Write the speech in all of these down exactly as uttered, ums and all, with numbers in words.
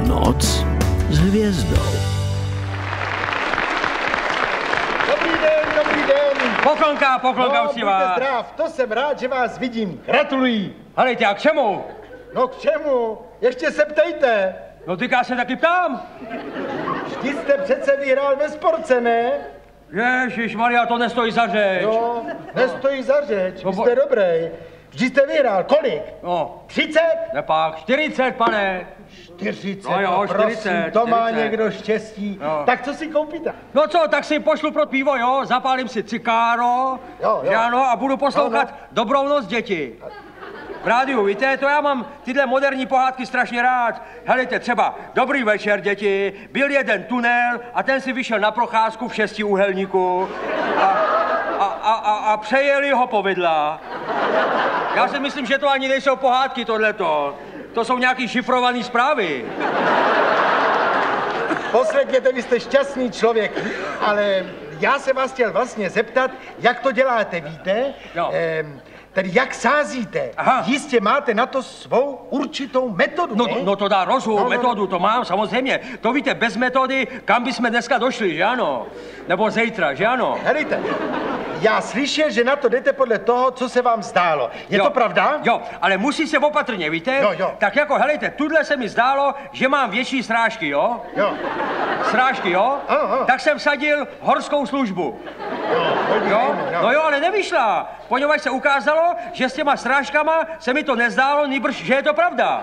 Noc s hvězdou. Dobrý den, dobrý den. Poklonka, poklonka, no, uctivá. buďte zdrav, to jsem rád, že vás vidím. Gratuluji. Helejte, a k čemu? No k čemu? Ještě se ptejte. No tak já se taky ptám. Vždy jste přece vyhrál ve sportce, ne? Ježišmarja, to nestojí za řeč. No, nestojí za řeč, No, vy bo- jste dobrý. Vždy jste vyhrál, kolik? No, třicet? nepak, čtyřicet, pane. čtyřicet, No jo, prosím, čtyřicet, to má čtyřicet. někdo štěstí. Jo. Tak co si koupíte? No co, tak si pošlu pro pivo, jo, zapálím si cikáro, Jo, jo. že ano, a budu poslouchat No, no. Dobrou noc, děti. V rádiu, víte, to já mám tyhle moderní pohádky strašně rád. Helejte, třeba, dobrý večer, děti, byl jeden tunel a ten si vyšel na procházku v šestiúhelníku a, a, a, a, a přejeli ho povidla. Já si myslím, že to ani nejsou pohádky, tohleto. To jsou nějaký šifrované zprávy. Poslechněte, vy jste šťastný člověk, ale já se vás chtěl vlastně zeptat, jak to děláte, víte? Jo. Ehm, tedy jak sázíte? Aha. Jistě máte na to svou určitou metodu, No, ne? no to dá rozum, No, no, no, metodu, to mám, samozřejmě. To víte, bez metody, kam bychom dneska došli, že ano? Nebo zítra, že ano? Helejte, já slyšel, že na to jdete podle toho, co se vám zdálo. Je Jo, to pravda? Jo, ale musí se opatrně, víte? Jo, jo. Tak jako, helejte, tudle se mi zdálo, že mám větší srážky, jo? Jo. Srážky, jo? Ano, ano. Tak jsem vsadil horskou službu. Jo, Jo? No jo, ale nevyšla, poněvadž se ukázalo, že s těma srážkama se mi to nezdálo, nýbrž, že je to pravda.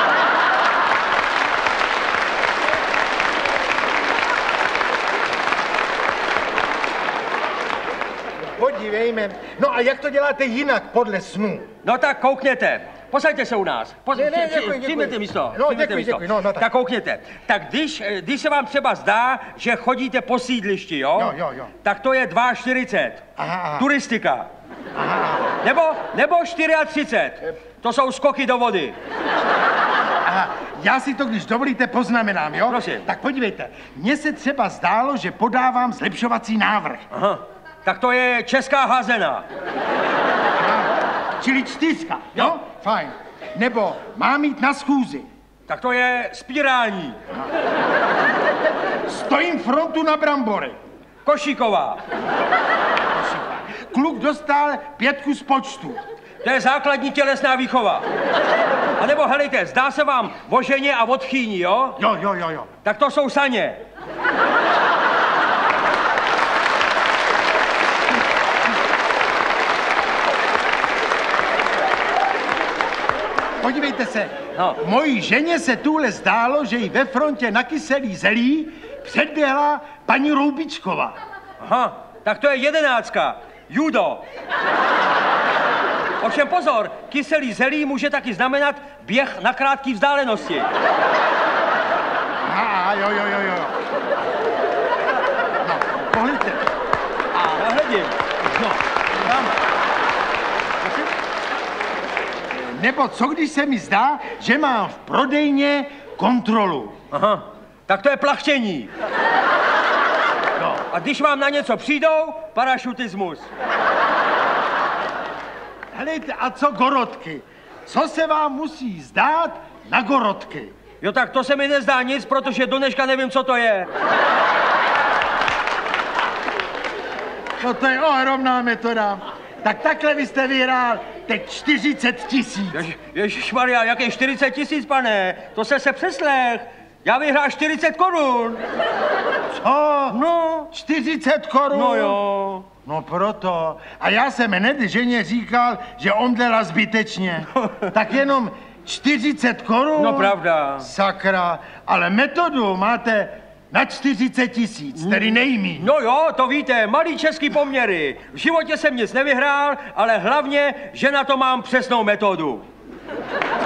Podívejme. No a jak to děláte jinak podle snů? No tak koukněte. Posaďte se u nás. Pos... Ne, ne, při- děkuji, děkuji. Přijměte místo. No, přijměte děkuji, místo. děkuji, no, no, tak. tak koukněte. Tak když, eh, když se vám třeba zdá, že chodíte po sídlišti, jo? Jo, jo, jo. Tak to je čtyřicet dva. Aha, aha. Turistika. Aha, Nebo, nebo třicet čtyři. To jsou skoky do vody. aha. Já si to, když dovolíte, poznamenám, jo? Prosím. Tak podívejte, mně se třeba zdálo, že podávám zlepšovací návrh. Aha. Tak to je česká házena. Čili čtyřka, jo? Jo. Fajn. Nebo mám jít na schůzi. Tak to je spirální. Stojím frontu na brambory. Košíková. Kluk dostal pětku z počtu. To je základní tělesná výchova. A nebo helejte, zdá se vám o ženě a o tchýni, jo? Jo, jo, jo, jo. Tak to jsou saně. Podívejte se, No. mojí ženě se tuhle zdálo, že jí ve frontě na kyselý zelí předběhla paní Roubičková. Aha, tak to je jedenáctka. Judo. Ovšem pozor, kyselý zelí může taky znamenat běh na krátké vzdálenosti. Aha, jo, jo, jo, jo. No, pohlíďte. A nahledím. No, tam. Nebo co, když se mi zdá, že mám v prodejně kontrolu. Aha, tak to je plachtění. No. A když vám na něco přijdou, parašutismus. Helejte, a co gorodky? Co se vám musí zdát na gorodky? Jo, tak to se mi nezdá nic, protože do dneška nevím, co to je. No to je ohromná metoda. Tak takhle vy jste vyhrál teď čtyřicet tisíc. Jež, Ježišmarja, jaký čtyřicet tisíc, pane? To se se přeslech. Já vyhrál čtyřicet korun. Co? No, čtyřicet korun? no jo. No proto. A já jsem hned ženě říkal, že omdlela zbytečně. Tak jenom čtyřicet korun? No pravda. Sakra, ale metodu máte na čtyřicet tisíc, tedy nejmíň. No jo, to víte, malý český poměry. V životě jsem nic nevyhrál, ale hlavně, že na to mám přesnou metodu.